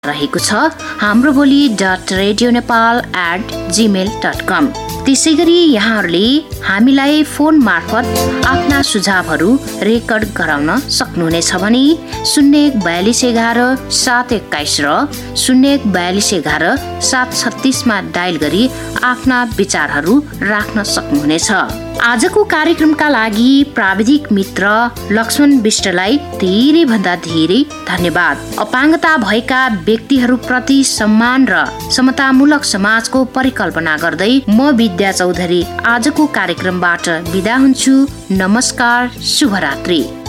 रहेको छ hamroboli.radionepal@gmail.com। त्यसै गरी यहाँहरूले हामीलाई फोन मार्फत आफ्ना सुझावहरू रेकर्ड गराउन सक्नुहुनेछ भने 014211 721 र 014211 डायल गरी आफ्ना विचारहरू राख्न सक्नुहुनेछ। आजको कार्यक्रमका लागि प्राविधिक मित्र लक्ष्मण विष्टलाई धेरै भन्दा धेरै धन्यवाद। अपाङ्गता भएका व्यक्तिहरूप्रति सम्मान र समतामूलक समाजको परिकल्पना गर्दै म विद्या चौधरी आजको कार्यक्रमबाट बिदा हुन्छु। नमस्कार, शुभरात्रि।